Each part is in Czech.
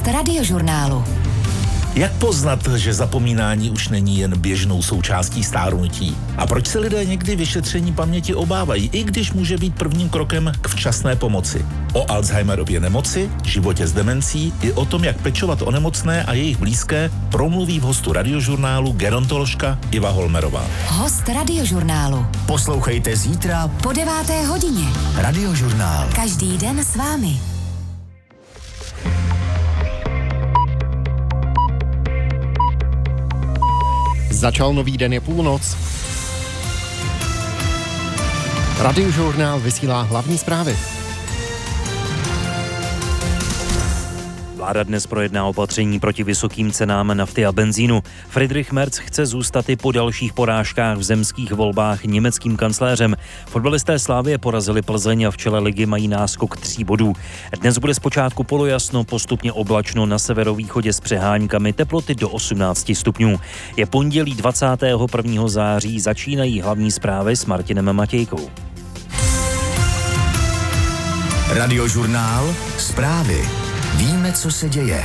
Radiožurnálu. Jak poznat, že zapomínání už není jen běžnou součástí stárnutí? A proč se lidé někdy vyšetření paměti obávají, i když může být prvním krokem k včasné pomoci? O Alzheimerově nemoci, životě s demencí i o tom, jak pečovat o nemocné a jejich blízké, promluví v hostu Radiožurnálu gerontoložka Iva Holmerová. Host Radiožurnálu. Poslouchejte zítra Po 9. hodině. Radiožurnál. Každý den s vámi. Začal nový den, je půlnoc. Radiožurnál vysílá hlavní zprávy. Vláda dnes projedná opatření proti vysokým cenám nafty a benzínu. Friedrich Merz chce zůstat i po dalších porážkách v zemských volbách německým kancléřem. Fotbalisté Slavie porazili Plzeň a v čele ligy mají náskok 3 bodů. Dnes bude zpočátku polojasno, postupně oblačno, na severovýchodě s přeháňkami, teploty do 18 stupňů. Je pondělí 21. září, začínají hlavní zprávy s Martinem Matějkou. Radiožurnál. Zprávy. Víme, co se děje.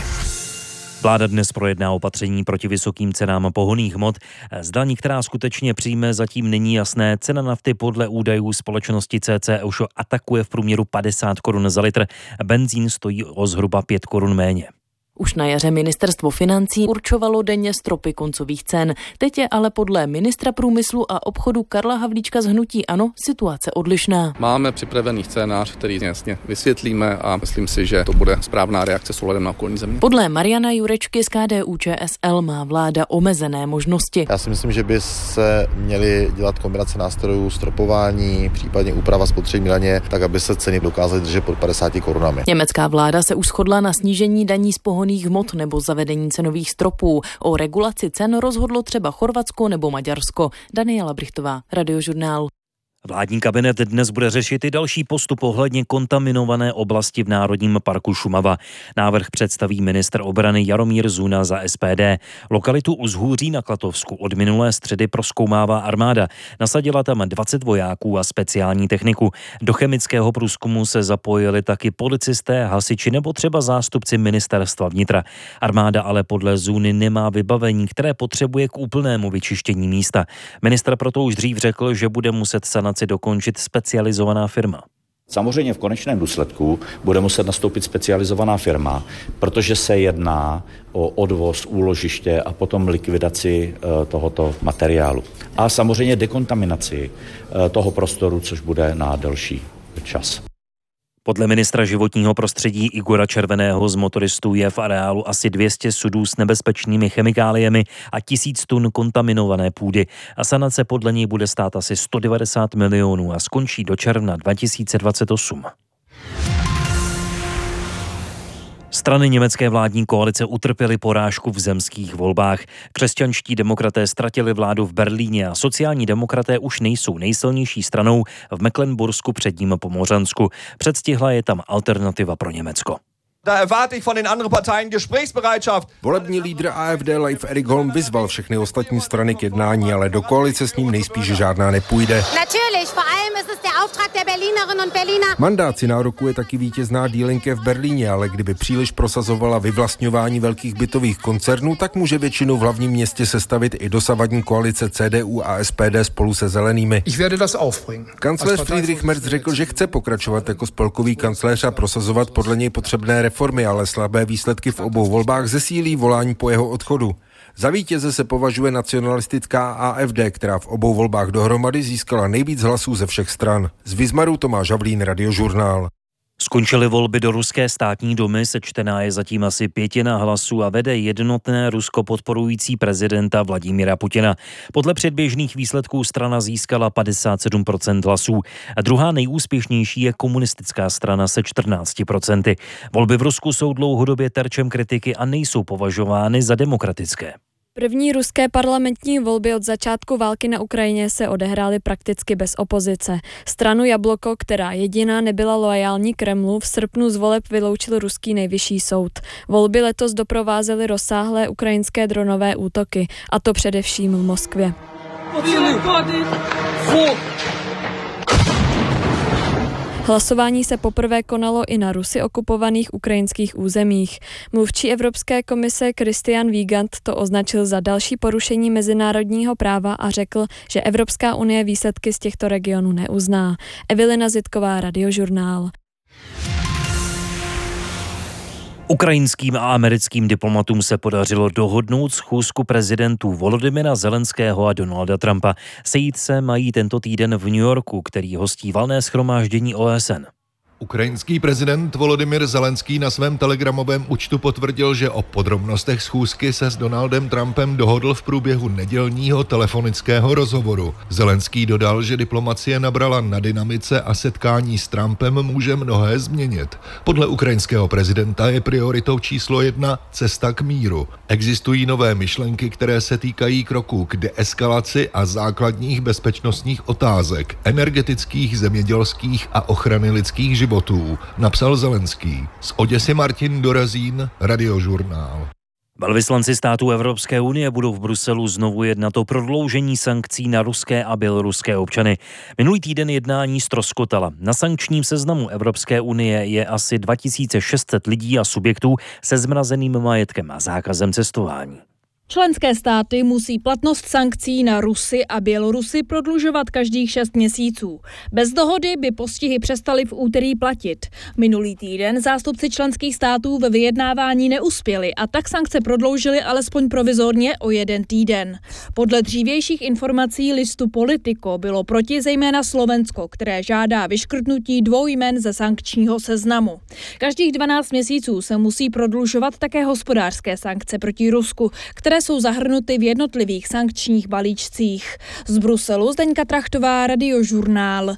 Vláda dnes projedná opatření proti vysokým cenám pohonných hmot. Zda některá skutečně přijme, zatím není jasné. Cena nafty podle údajů společnosti CC atakuje v průměru 50 korun za litr. Benzín stojí o zhruba 5 korun méně. Už na jaře ministerstvo financí určovalo denně stropy koncových cen. Teď je ale podle ministra průmyslu a obchodu Karla Havlíčka z hnutí ANO situace odlišná. Máme připravený scénář, který jasně vysvětlíme a myslím si, že to bude správná reakce s ohledem na okolní země. Podle Mariana Jurečky z KDU-ČSL má vláda omezené možnosti. Já si myslím, že by se měly dělat kombinace nástrojů stropování, případně úprava spotřební daně, tak aby se ceny dokázaly držet pod 50 korunami. Německá vláda se už shodla na snížení daní z pohonných hmot nebo zavedení cenových stropů. O regulaci cen rozhodlo třeba Chorvatsko nebo Maďarsko. Daniela Brichtová, Radiožurnál. Vládní kabinet dnes bude řešit i další postup ohledně kontaminované oblasti v Národním parku Šumava. Návrh představí ministr obrany Jaromír Zuna za SPD. Lokalitu Uzhůří na Klatovsku od minulé středy prozkoumává armáda. Nasadila tam 20 vojáků a speciální techniku. Do chemického průzkumu se zapojili taky policisté, hasiči nebo třeba zástupci ministerstva vnitra. Armáda ale podle Zuny nemá vybavení, které potřebuje k úplnému vyčištění místa. Ministr proto už dřív řekl, že bude muset sanaci dokončit specializovaná firma. Samozřejmě v konečném důsledku bude muset nastoupit specializovaná firma, protože se jedná o odvoz, úložiště a potom likvidaci tohoto materiálu. A samozřejmě dekontaminaci toho prostoru, což bude na delší čas. Podle ministra životního prostředí Igora Červeného z motoristů je v areálu asi 200 sudů s nebezpečnými chemikáliemi a 1000 tun kontaminované půdy. A sanace podle něj bude stát asi 190 milionů a skončí do června 2028. Strany německé vládní koalice utrpěly porážku v zemských volbách. Křesťanští demokraté ztratili vládu v Berlíně a sociální demokraté už nejsou nejsilnější stranou v Mecklenbursku předním Pomořansku. Předstihla je tam Alternativa pro Německo. Da erwarte ich von den anderen Parteien Gesprächsbereitschaft. Volební lídr AfD Leif Erik Holm vyzval všechny ostatní strany k jednání, ale do koalice s ním nejspíš žádná nepůjde. Natürlich, vor allem ist es der Auftrag der Berlinerinnen und Berliner. Mandát si nárokuje taky vítězná Die Linke v Berlíně, ale kdyby příliš prosazovala vyvlastňování velkých bytových koncernů, tak může většinu v hlavním městě sestavit i dosavadní koalice CDU a SPD spolu se zelenými. Ich werde das aufbringen. Kancléř Friedrich Merz řekl, že chce pokračovat jako spolkový kancléř a prosazovat podle něj potřebné reformy, ale slabé výsledky v obou volbách zesílí volání po jeho odchodu. Za vítěze se považuje nacionalistická AfD, která v obou volbách dohromady získala nejvíc hlasů ze všech stran. Z Vizmaru Tomáš Havlín, Radiožurnál. Skončily volby do ruské státní dumy, sečtená je zatím asi 1/5 hlasů a vede jednotné Rusko podporující prezidenta Vladimira Putina. Podle předběžných výsledků strana získala 57% hlasů. A druhá nejúspěšnější je komunistická strana se 14%. Volby v Rusku jsou dlouhodobě terčem kritiky a nejsou považovány za demokratické. První ruské parlamentní volby od začátku války na Ukrajině se odehrály prakticky bez opozice. Stranu Jabloko, která jediná nebyla loajální Kremlu, v srpnu z voleb vyloučil ruský nejvyšší soud. Volby letos doprovázely rozsáhlé ukrajinské dronové útoky, a to především v Moskvě. Hlasování se poprvé konalo i na Rusy okupovaných ukrajinských územích. Mluvčí Evropské komise Christian Wiegand to označil za další porušení mezinárodního práva a řekl, že Evropská unie výsledky z těchto regionů neuzná. Evelina Zitková, Radiožurnál. Ukrajinským a americkým diplomatům se podařilo dohodnout schůzku prezidentů Volodymyra Zelenského a Donalda Trumpa. Sejít se mají tento týden v New Yorku, který hostí valné shromáždění OSN. Ukrajinský prezident Volodymyr Zelenský na svém telegramovém účtu potvrdil, že o podrobnostech schůzky se s Donaldem Trumpem dohodl v průběhu nedělního telefonického rozhovoru. Zelenský dodal, že diplomacie nabrala na dynamice a setkání s Trumpem může mnohé změnit. Podle ukrajinského prezidenta je prioritou číslo 1 cesta k míru. Existují nové myšlenky, které se týkají kroků k deeskalaci a základních bezpečnostních otázek, energetických, zemědělských a ochrany lidských životů, napsal Zelenský. Z Oděsy Martin Dorazín, Radiožurnál. Velvyslanci států Evropské unie budou v Bruselu znovu jednat o prodloužení sankcí na ruské a běloruské občany. Minulý týden jednání ztroskotala. Na sankčním seznamu Evropské unie je asi 2600 lidí a subjektů se zmrazeným majetkem a zákazem cestování. Členské státy musí platnost sankcí na Rusy a Bělorusy prodlužovat každých 6 měsíců. Bez dohody by postihy přestaly v úterý platit. Minulý týden zástupci členských států ve vyjednávání neuspěli a tak sankce prodloužili alespoň provizorně o 1 týden. Podle dřívějších informací listu Politico bylo proti zejména Slovensko, které žádá vyškrtnutí 2 jmen ze sankčního seznamu. Každých 12 měsíců se musí prodlužovat také hospodářské sankce proti Rusku, které jsou zahrnuty v jednotlivých sankčních balíčcích. Z Bruselu Zdeňka Trachtová, Radiožurnál.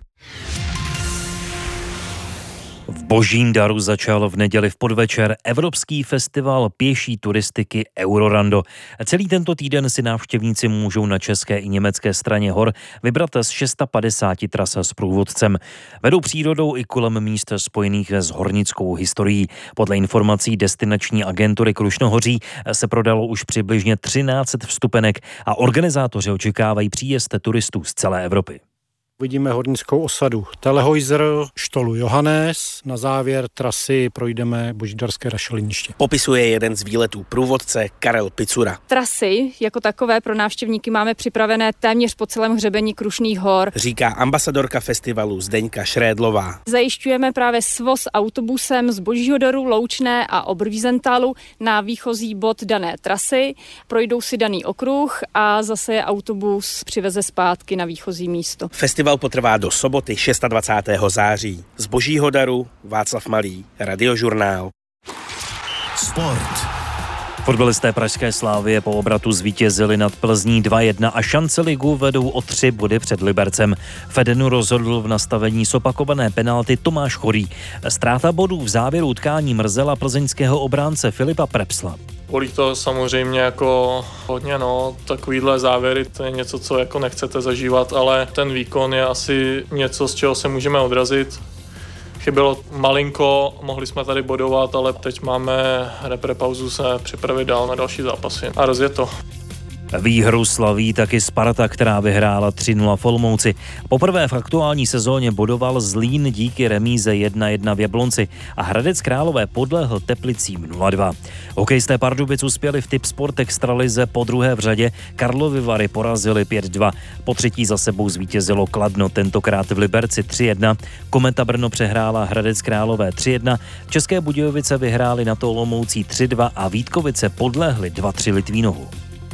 V Božím daru začal v neděli v podvečer Evropský festival pěší turistiky Eurorando. Celý tento týden si návštěvníci můžou na české i německé straně hor vybrat z 650 tras s průvodcem. Vedou přírodou i kolem míst spojených s hornickou historií. Podle informací destinační agentury Krušnohoří se prodalo už přibližně 1300 vstupenek a organizátoři očekávají příjezd turistů z celé Evropy. Vidíme hornickou osadu Telehojzer, štolu Johannes, na závěr trasy projdeme Božídarské rašeliniště. Popisuje jeden z výletů průvodce Karel Picura. Trasy jako takové pro návštěvníky máme připravené téměř po celém hřebení Krušných hor. Říká ambasadorka festivalu Zdeňka Šrédlová. Zajišťujeme právě svoz autobusem z Božího daru, Loučné a Oberwiesentálu na výchozí bod dané trasy. Projdou si daný okruh a zase je autobus přiveze zpátky na výchozí místo. Festival potrvá do soboty 26. září. Z Božího daru Václav Malý, Radiožurnál. Sport. Fotbalisté pražské Slavie po obratu zvítězili nad Plzní 2-1 a šance ligu vedou o 3 body před Libercem. Fedenu rozhodl v nastavení zopakované penalty Tomáš Chorý. Ztráta bodů v závěru utkání mrzela plzeňského obránce Filipa Prepsla. Bolí to samozřejmě jako hodně, takovýhle závěry, to je něco, co jako nechcete zažívat, ale ten výkon je asi něco, z čeho se můžeme odrazit. Chybělo malinko, mohli jsme tady bodovat, ale teď máme reprepauzu se připravit dál na další zápasy a rozjet to. Výhru slaví taky Sparta, která vyhrála 3-0 v Olomouci. Poprvé v aktuální sezóně bodoval Zlín díky remíze 1-1 v Jablonci a Hradec Králové podlehl Teplicím 0-2. Hokejisté Pardubic uspěli v Tipsport extralize po druhé v řadě, Karlovy Vary porazili 5-2. Po třetí za sebou zvítězilo Kladno, tentokrát v Liberci 3-1. Kometa Brno přehrála Hradec Králové 3-1, České Budějovice vyhráli na to Olomoucí 3-2 a Vítkovice podlehly 2-3 Litvínovu.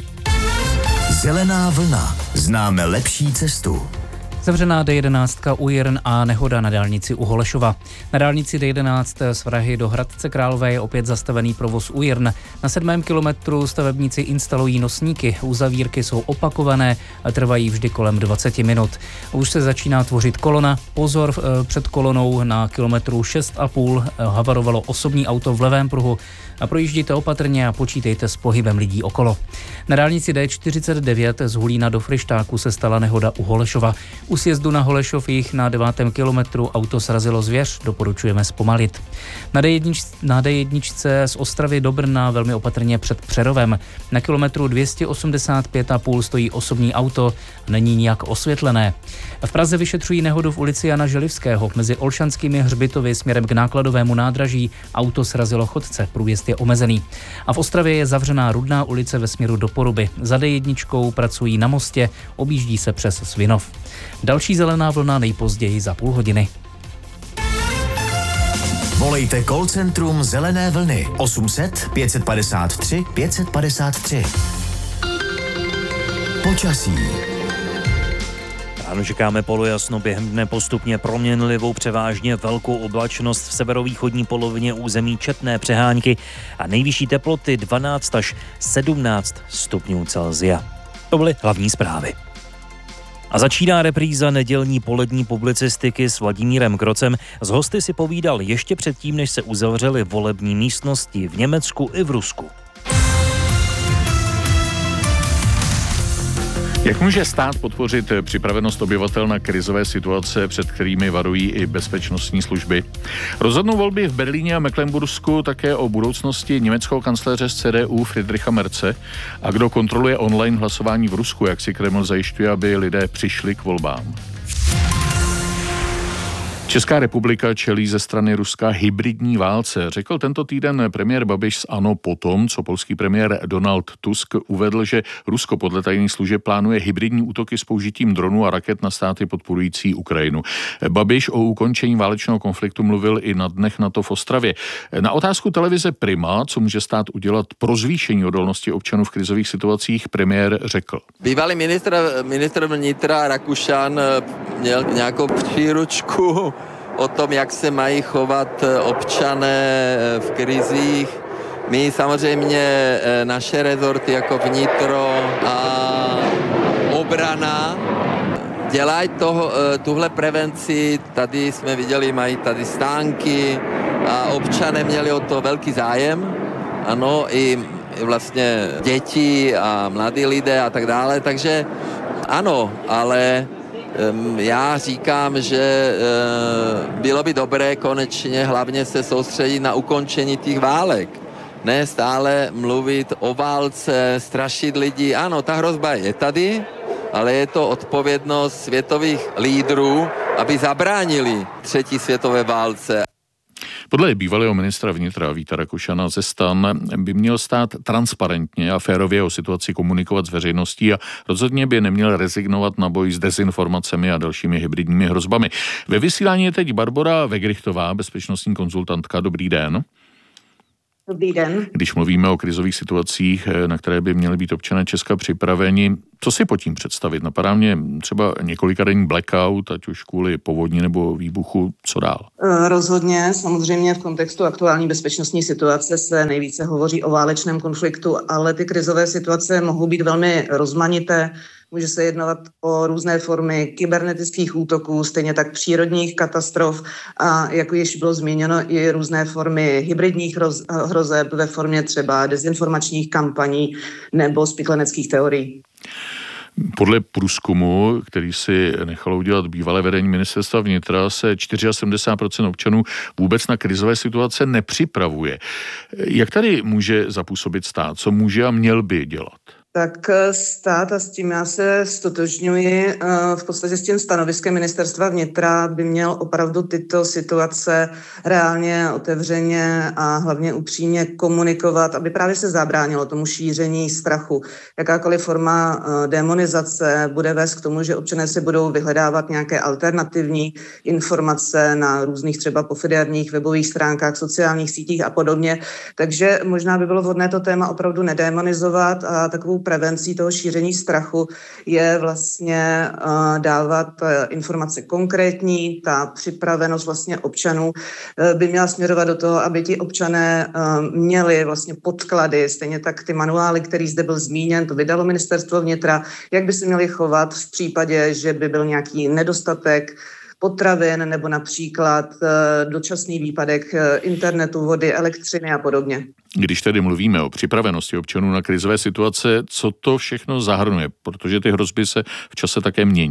Zelená vlna. Známe lepší cestu. Zavřená D11 u Jirn a nehoda na dálnici u Holešova. Na dálnici D11 z Prahy do Hradce Králové je opět zastavený provoz u Jirn. Na 7. kilometru stavebníci instalují nosníky. Uzavírky jsou opakované a trvají vždy kolem 20 minut. Už se začíná tvořit kolona. Pozor, před kolonou na kilometru 6,5 havarovalo osobní auto v levém pruhu. A projíždějte opatrně a počítejte s pohybem lidí okolo. Na dálnici D49 z Hulína do Fryštáku se stala nehoda u Holešova. U sjezdu na Holešov jich na 9. kilometru auto srazilo zvěř, doporučujeme zpomalit. Na D1 z Ostravy do Brna velmi opatrně před Přerovem. Na kilometru 285,5 stojí osobní auto, není nijak osvětlené. V Praze vyšetřují nehodu v ulici Jana Želivského. Mezi Olšanskými hřbitovy směrem k nákladovému nádraží auto srazilo chodce, průjezd je omezený. A v Ostravě je zavřená Rudná ulice ve směru do Poruby. Za D1 pracují na mostě, objíždí se přes Svinov. Další zelená vlna nejpozději za půl hodiny. Volejte call centrum Zelené vlny 800 553 553. Počasí. Ráno čekáme polojasno, během dne postupně proměnlivou, převážně velkou oblačnost v severovýchodní polovině území, četné přehánky a nejvyšší teploty 12 až 17 stupňů Celsia. To byly hlavní zprávy. A začíná repríza nedělní polední publicistiky s Vladimírem Krocem. S hosty si povídal ještě předtím, než se uzavřely volební místnosti v Německu i v Rusku. Jak může stát podpořit připravenost obyvatel na krizové situace, před kterými varují i bezpečnostní služby? Rozhodnou volby v Berlíně a Mecklenbursku také o budoucnosti německého kancléře z CDU Friedricha Merze. A kdo kontroluje online hlasování v Rusku, jak si Kreml zajišťuje, aby lidé přišli k volbám? Česká republika čelí ze strany Ruska hybridní válce, řekl tento týden premiér Babiš z ANO potom, co polský premiér Donald Tusk uvedl, že Rusko podle tajných služeb plánuje hybridní útoky s použitím dronů a raket na státy podporující Ukrajinu. Babiš o ukončení válečného konfliktu mluvil i na dnech NATO v Ostravě. Na otázku televize Prima, co může stát udělat pro zvýšení odolnosti občanů v krizových situacích, premiér řekl. Bývalý ministr vnitra Rakušan měl nějakou příručku o tom, jak se mají chovat občané v krizích. My samozřejmě naše rezorty jako vnitro a obrana dělají tuhle prevenci. Tady jsme viděli, mají tady stánky a občané měli o to velký zájem. Ano, i vlastně děti a mladí lidé a tak dále. Takže ano, ale já říkám, že bylo by dobré konečně hlavně se soustředit na ukončení těch válek. Ne stále mluvit o válce, strašit lidi. Ano, ta hrozba je tady, ale je to odpovědnost světových lídrů, aby zabránili třetí světové válce. Podle bývalého ministra vnitra Víta Rakušana ze STAN by měl stát transparentně a férově o situaci komunikovat s veřejností a rozhodně by neměl rezignovat na boj s dezinformacemi a dalšími hybridními hrozbami. Ve vysílání je teď Barbora Vegrichtová, bezpečnostní konzultantka. Dobrý den. Dobrý den. Když mluvíme o krizových situacích, na které by měly být občané Česka připraveni, co si pod tím představit? Napadá mě třeba několikadenní blackout, ať už kvůli povodni nebo výbuchu, co dál? Rozhodně, samozřejmě v kontextu aktuální bezpečnostní situace se nejvíce hovoří o válečném konfliktu, ale ty krizové situace mohou být velmi rozmanité. Může se jednat o různé formy kybernetických útoků, stejně tak přírodních katastrof a jako již bylo zmíněno i různé formy hybridních hrozeb ve formě třeba dezinformačních kampaní nebo spikleneckých teorií. Podle průzkumu, který si nechalo udělat bývalé vedení ministerstva vnitra, se 74% občanů vůbec na krizové situace nepřipravuje. Jak tady může zapůsobit stát? Co může a měl by dělat? Tak stát, a s tím já se stotožňuji, v podstatě s tím stanoviskem ministerstva vnitra by měl opravdu tyto situace reálně, otevřeně a hlavně upřímně komunikovat, aby právě se zabránilo tomu šíření strachu. Jakákoliv forma demonizace bude vést k tomu, že občané si budou vyhledávat nějaké alternativní informace na různých třeba pofidérních webových stránkách, sociálních sítích a podobně. Takže možná by bylo vhodné to téma opravdu nedemonizovat a takovou prevencí toho šíření strachu je vlastně dávat informace konkrétní. Ta připravenost vlastně občanů by měla směrovat do toho, aby ti občané měli vlastně podklady, stejně tak ty manuály, který zde byl zmíněn, to vydalo ministerstvo vnitra, jak by se měli chovat v případě, že by byl nějaký nedostatek potravin nebo například dočasný výpadek internetu, vody, elektřiny a podobně. Když tedy mluvíme o připravenosti občanů na krizové situace, co to všechno zahrnuje? Protože ty hrozby se v čase také mění.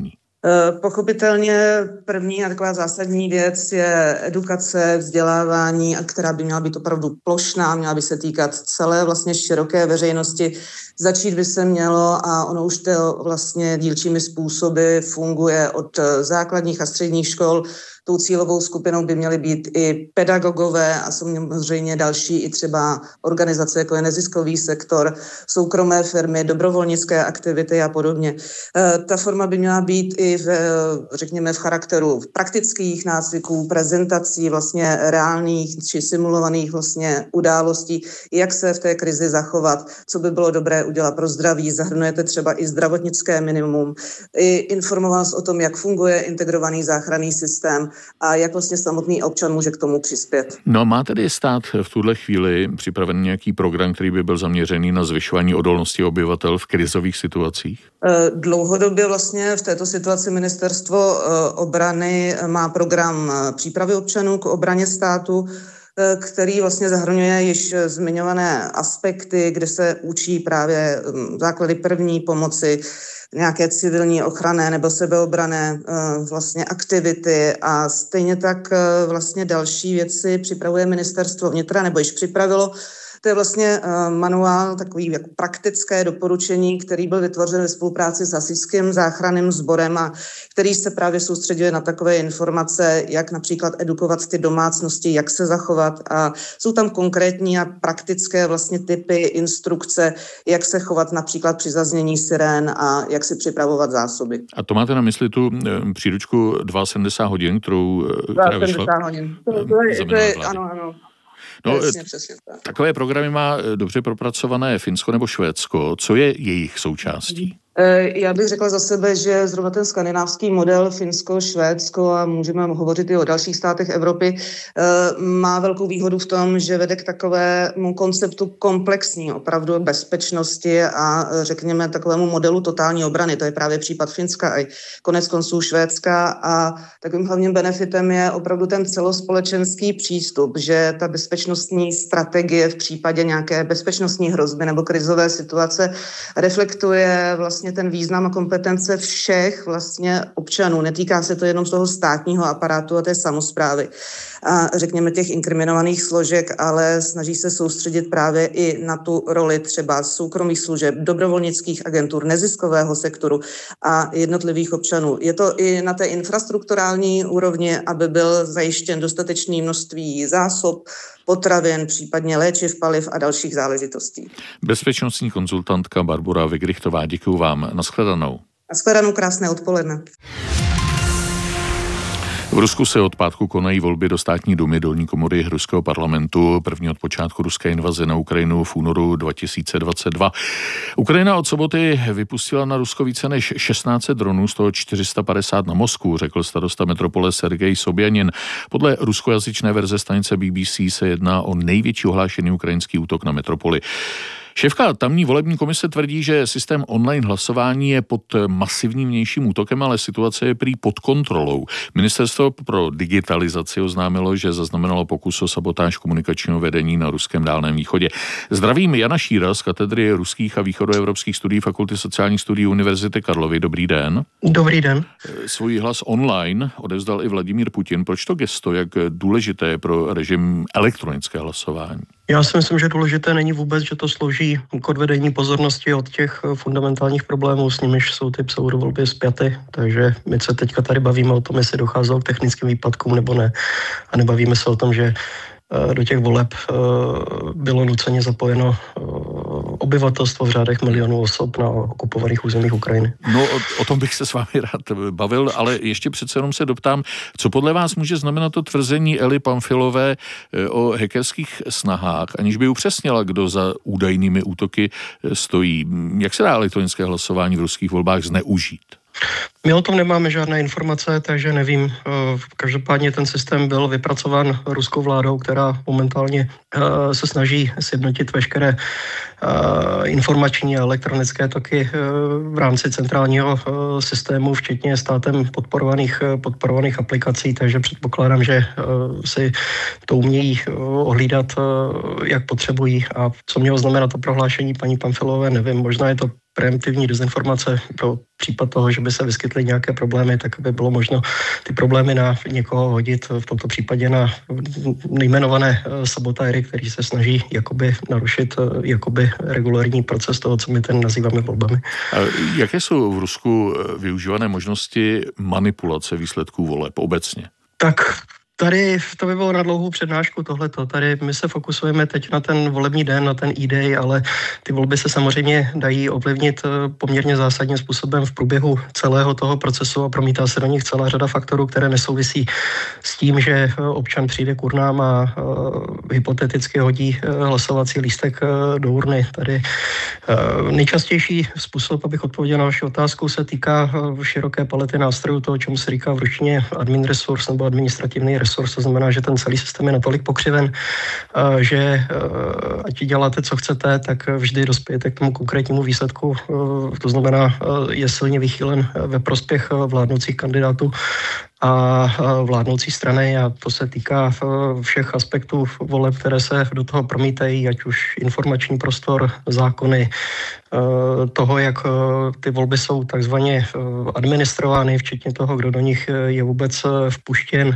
Pochopitelně první a taková zásadní věc je edukace, vzdělávání, která by měla být opravdu plošná, měla by se týkat celé vlastně široké veřejnosti. Začít by se mělo, a ono už to vlastně dílčími způsoby funguje od základních a středních škol. Tou cílovou skupinou by měly být i pedagogové a samozřejmě další i třeba organizace, jako je neziskový sektor, soukromé firmy, dobrovolnické aktivity a podobně. Ta forma by měla být i řekněme v charakteru praktických nácviků, prezentací vlastně reálných či simulovaných vlastně událostí, jak se v té krizi zachovat, co by bylo dobré udělat pro zdraví. Zahrnujete třeba i zdravotnické minimum, i informovanost o tom, jak funguje integrovaný záchranný systém a jak vlastně samotný občan může k tomu přispět. No, má tedy stát v tuhle chvíli připraven nějaký program, který by byl zaměřený na zvyšování odolnosti obyvatel v krizových situacích? Dlouhodobě vlastně v této situaci Ministerstvo obrany má program přípravy občanů k obraně státu, který vlastně zahrnuje již zmiňované aspekty, kde se učí právě základy první pomoci, nějaké civilní ochranné nebo sebeobrané vlastně aktivity a stejně tak vlastně další věci připravuje Ministerstvo vnitra nebo již připravilo. To je vlastně manuál, takový jako praktické doporučení, který byl vytvořen ve spolupráci s Hasičským záchranným sborem a který se právě soustředuje na takové informace, jak například edukovat ty domácnosti, jak se zachovat a jsou tam konkrétní a praktické vlastně typy, instrukce, jak se chovat například při zaznění sirén a jak si připravovat zásoby. A to máte na mysli tu příručku 72 hodin, která vyšla? 72 hodin. To je, ano. No, přesně. Takové programy má dobře propracované Finsko nebo Švédsko. Co je jejich součástí? Já bych řekla za sebe, že zrovna ten skandinávský model Finsko, Švédsko a můžeme hovořit i o dalších státech Evropy, má velkou výhodu v tom, že vede k takovému konceptu komplexní opravdu bezpečnosti a řekněme takovému modelu totální obrany. To je právě případ Finska a konec konců Švédska a takovým hlavním benefitem je opravdu ten celospolečenský přístup, že ta bezpečnostní strategie v případě nějaké bezpečnostní hrozby nebo krizové situace reflektuje vlastně ten význam a kompetence všech vlastně občanů. Netýká se to jenom z toho státního aparátu a té samosprávy a řekněme těch inkriminovaných složek, ale snaží se soustředit právě i na tu roli třeba soukromých služeb, dobrovolnických agentur, neziskového sektoru a jednotlivých občanů. Je to i na té infrastrukturální úrovni, aby byl zajištěn dostatečné množství zásob, potravin, případně léčiv, paliv a dalších záležitostí. Bezpečnostní konzultantka Barbora Wegrichtová, děkuju vám. Nashledanou. Nashledanou, krásné odpoledne. V Rusku se od pátku konají volby do státní dumy, dolní komory ruského parlamentu, první od počátku ruské invaze na Ukrajinu v únoru 2022. Ukrajina od soboty vypustila na Rusko více než 1600 dronů, z toho 450 na Moskvu, řekl starosta metropole Sergej Sobjanin. Podle ruskojazyčné verze stanice BBC se jedná o největší ohlášený ukrajinský útok na metropoli. Šéfka tamní volební komise tvrdí, že systém online hlasování je pod masivním vnějším útokem, ale situace je prý pod kontrolou. Ministerstvo pro digitalizaci oznámilo, že zaznamenalo pokus o sabotáž komunikačního vedení na ruském Dálném východě. Zdravím, Jana Šíra z katedry ruských a východoevropských studií Fakulty sociálních studií Univerzity Karlovy. Dobrý den. Dobrý den. Svůj hlas online odevzdal i Vladimír Putin. Proč to gesto, jak důležité je pro režim elektronické hlasování? Já si myslím, že důležité není vůbec, že to slouží k odvedení pozornosti od těch fundamentálních problémů, s nimiž jsou ty pseudovolby spjaty. Takže my se teďka tady bavíme o tom, jestli docházelo k technickým výpadkům nebo ne. A nebavíme se o tom, že do těch voleb bylo nuceně zapojeno obyvatelstvo v řádech milionů osob na okupovaných územích Ukrajiny. No, o tom bych se s vámi rád bavil, ale ještě přece jenom se doptám, co podle vás může znamenat to tvrzení Eli Pamfilové o hackerských snahách, aniž by upřesnila, kdo za údajnými útoky stojí. Jak se dá elektronické hlasování v ruských volbách zneužít? My o tom nemáme žádné informace, takže nevím. Každopádně ten systém byl vypracován ruskou vládou, která momentálně se snaží sjednotit veškeré informační a elektronické toky v rámci centrálního systému, včetně státem podporovaných aplikací, takže předpokládám, že si to umějí ohlídat, jak potřebují. A co mělo znamenat to prohlášení paní Pamfilové, nevím. Možná je to preemptivní dezinformace pro případ toho, že by se vyskytly nějaké problémy, tak by bylo možno ty problémy na někoho hodit, v tomto případě na nejmenované sabotéry, který se snaží jakoby narušit jakoby regulární proces toho, co my ten nazýváme volbami. A jaké jsou v Rusku využívané možnosti manipulace výsledků voleb obecně? Tak tady to by bylo na dlouhou přednášku tohleto. Tady my se fokusujeme teď na ten volební den, na ten e-day, ale ty volby se samozřejmě dají ovlivnit poměrně zásadním způsobem v průběhu celého toho procesu a promítá se do nich celá řada faktorů, které nesouvisí s tím, že občan přijde k urnám a hypoteticky hodí hlasovací lístek do urny. Tady nejčastější způsob, abych odpověděl na vaši otázku, se týká široké palety nástrojů toho, čemu se říká v ruštině admin resource nebo administrativní resource. To znamená, že ten celý systém je natolik pokřiven, že ať děláte, co chcete, tak vždy dospějete k tomu konkrétnímu výsledku. To znamená, je silně vychýlen ve prospěch vládnoucích kandidátů a vládnoucí strany a to se týká všech aspektů voleb, které se do toho promítají, ať už informační prostor, zákony, toho, jak ty volby jsou takzvaně administrovány, včetně toho, kdo do nich je vůbec vpuštěn,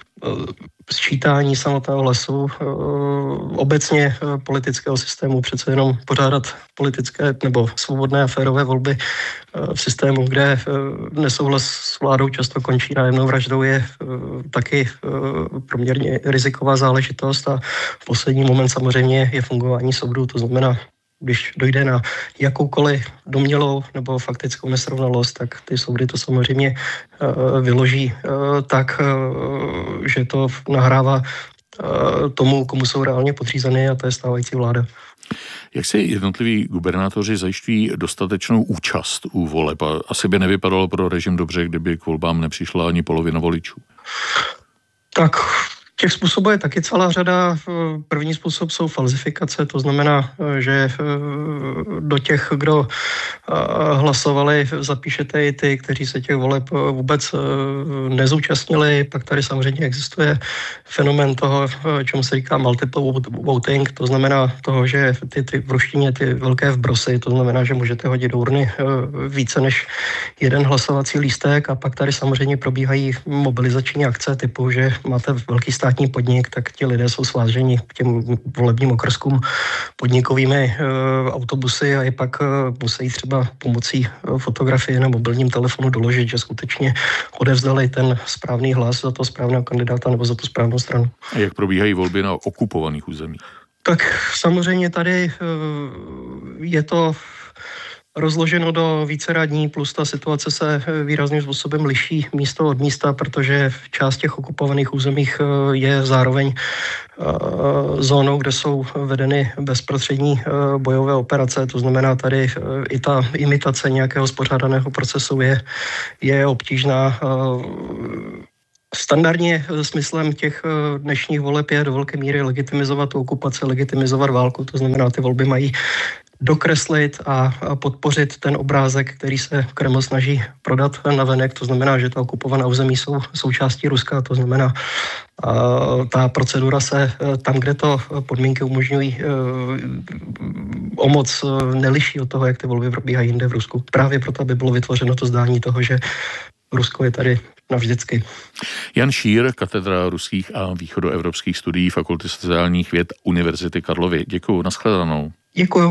sčítání samotného hlasu, obecně politického systému, přece jenom pořádat politické nebo svobodné a férové volby v systému, kde nesouhlas s vládou často končí nájemnou vraždou, je taky poměrně riziková záležitost a v poslední moment samozřejmě je fungování soudů, to znamená, když dojde na jakoukoliv domnělou nebo faktickou nesrovnalost, tak ty soudy to samozřejmě vyloží tak, že to nahrává tomu, komu jsou reálně podřízeny, a to je stávající vláda. Jak si jednotliví gubernátoři zajišťují dostatečnou účast u voleb? A asi by nevypadalo pro režim dobře, kdyby k volbám nepřišla ani polovina voličů. Tak těch způsobů je taky celá řada. První způsob jsou falzifikace, to znamená, že do těch, kdo hlasovali, zapíšete i ty, kteří se těch voleb vůbec nezúčastnili. Pak tady samozřejmě existuje fenomén toho, čemu se říká multiple voting, to znamená toho, že ty v ruštině ty velké vbrosy, to znamená, že můžete hodit do urny více než jeden hlasovací lístek a pak tady samozřejmě probíhají mobilizační akce typu, že máte velký státní podnik, tak ti lidé jsou sváženi k těm volebním okrskům podnikovými autobusy a i pak musí třeba pomocí fotografie na mobilním telefonu doložit, že skutečně odevzdali ten správný hlas za toho správného kandidáta nebo za tu správnou stranu. A jak probíhají volby na okupovaných územích? Tak samozřejmě tady je to rozloženo do více dní, plus ta situace se výrazným způsobem liší místo od místa, protože v část těch okupovaných územích je zároveň zónou, kde jsou vedeny bezprostřední bojové operace, to znamená tady i ta imitace nějakého spořádaného procesu je obtížná. Standardně smyslem těch dnešních voleb je do velké míry legitimizovat tu okupaci, legitimizovat válku, to znamená, ty volby mají dokreslit a podpořit ten obrázek, který se Kreml snaží prodat navenek, to znamená, že ta okupovaná území jsou součástí Ruska, to znamená, ta procedura se tam, kde to podmínky umožňují, o moc neliší od toho, jak ty volby probíhají jinde v Rusku. Právě proto, aby bylo vytvořeno to zdání toho, že Rusko je tady navždycky. Jan Šír, katedra ruských a východoevropských studií Fakulty sociálních věd Univerzity Karlovy. Děkuju, nashledanou. Děkuju.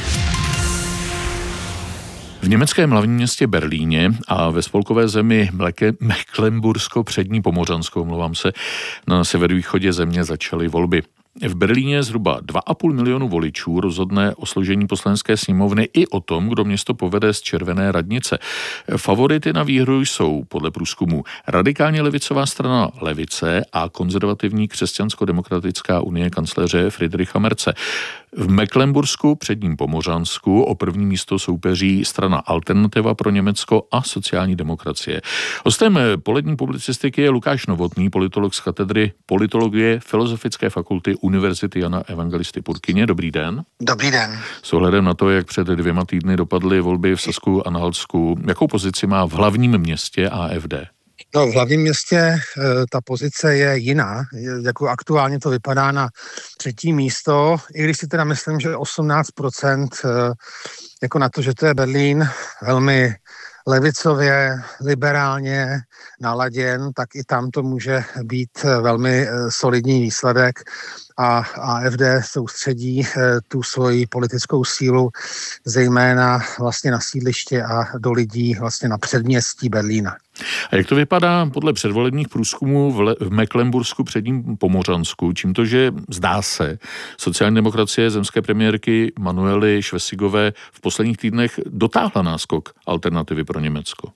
V německém hlavním městě Berlíně a ve spolkové zemi Mecklenbursko-Přední Pomořansko, na severovýchodě země začaly volby. V Berlíně zhruba 2,5 milionu voličů rozhodne o složení poslanecké sněmovny i o tom, kdo město povede z červené radnice. Favority na výhru jsou podle průzkumu radikálně levicová strana Levice a konzervativní křesťansko-demokratická unie kancléře Friedricha Merze. V Mecklenbursku, Předním Pomořansku o první místo soupeří strana Alternativa pro Německo a sociální demokracie. Hostem polední publicistiky je Lukáš Novotný, politolog z katedry politologie Filozofické fakulty Univerzity Jana Evangelisty Purkyně. Dobrý den. Dobrý den. S ohledem na to, jak před 2 týdny dopadly volby v Sasku a Anhaltsku, jakou pozici má v hlavním městě AfD? No, v hlavním městě ta pozice je jiná. Jako aktuálně to vypadá na 3. místo, i když si teda myslím, že 18% jako na to, že to je Berlín velmi levicově, liberálně naladěn, tak i tam to může být velmi solidní výsledek a AfD soustředí tu svoji politickou sílu zejména vlastně na sídliště a do lidí vlastně na předměstí Berlína. A jak to vypadá podle předvolebních průzkumů v Mecklenbursku, předním Pomořansku, čím to, že zdá se, sociální demokracie zemské premiérky Manuely Schwessigové v posledních týdnech dotáhla náskok Alternativy pro Německo?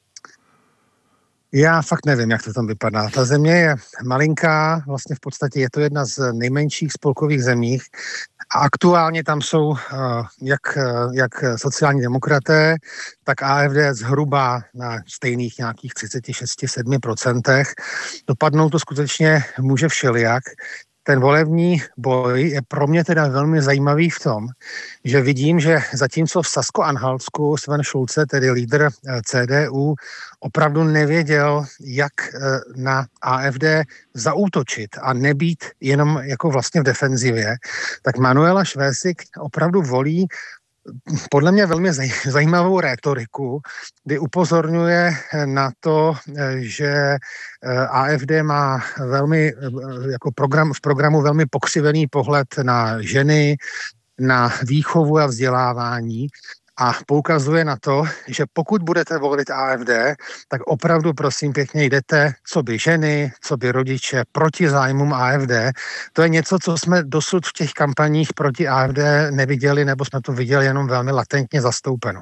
Já fakt nevím, jak to tam vypadá. Ta země je malinká, vlastně v podstatě je to jedna z nejmenších spolkových zemí a aktuálně tam jsou jak sociální demokraté, tak AfD zhruba na stejných nějakých 36-7%. Dopadnout to skutečně může všelijak. Ten volební boj je pro mě teda velmi zajímavý v tom, že vidím, že zatímco v Sasko-Anhaltsku Sven Schulze, tedy lídr CDU, opravdu nevěděl, jak na AfD zaútočit a nebýt jenom jako vlastně v defenzivě, tak Manuela Schwesig opravdu volí podle mě velmi zajímavou rétoriku, kdy upozorňuje na to, že AfD má velmi jako v programu velmi pokřivený pohled na ženy, na výchovu a vzdělávání a poukazuje na to, že pokud budete volit AfD, tak opravdu prosím pěkně jdete co by ženy, co by rodiče proti zájmům AfD. To je něco, co jsme dosud v těch kampaních proti AfD neviděli, nebo jsme to viděli jenom velmi latentně zastoupeno.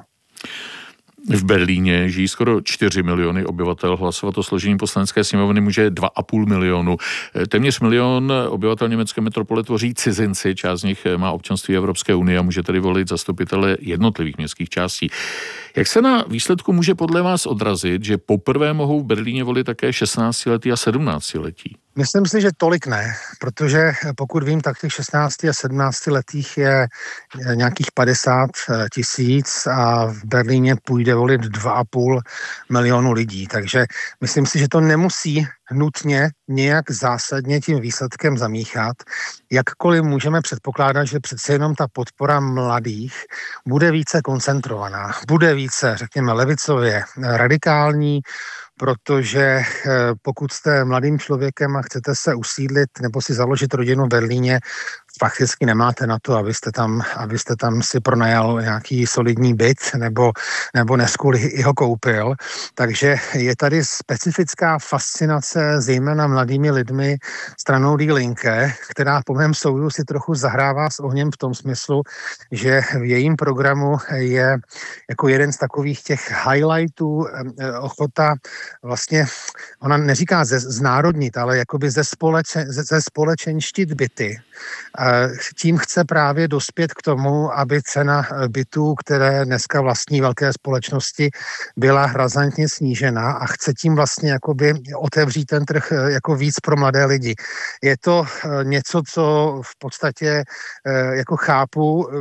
V Berlíně žijí skoro 4 miliony obyvatel. Hlasovat o složení poslanecké sněmovny může 2,5 milionu. Téměř milion obyvatel německé metropole tvoří cizinci. Část z nich má občanství Evropské unie a může tedy volit zastupitele jednotlivých městských částí. Jak se na výsledku může podle vás odrazit, že poprvé mohou v Berlíně volit také 16letí a 17letí? Myslím si, že tolik ne, protože pokud vím, tak těch 16 a 17 letých je nějakých 50 000 a v Berlíně půjde volit 2,5 milionu lidí. Takže myslím si, že to nemusí nutně nějak zásadně tím výsledkem zamíchat. Jakkoliv můžeme předpokládat, že přece jenom ta podpora mladých bude více koncentrovaná, bude více, řekněme, levicově radikální, protože pokud jste mladým člověkem a chcete se usídlit nebo si založit rodinu v Berlíně, fakticky nemáte na to, abyste tam si pronajal nějaký solidní byt nebo neskůli i ho koupil. Takže je tady specifická fascinace zejména mladými lidmi stranou Die Linke, která po mém soudu si trochu zahrává s ohněm v tom smyslu, že v jejím programu je jako jeden z takových těch highlightů ochota vlastně, ona neříká znárodnit, ale jakoby ze společenštit byty. Tím chce právě dospět k tomu, aby cena bytů, které dneska vlastní velké společnosti, byla razantně snížena a chce tím vlastně jakoby otevřít ten trh jako víc pro mladé lidi. Je to něco, co v podstatě jako chápu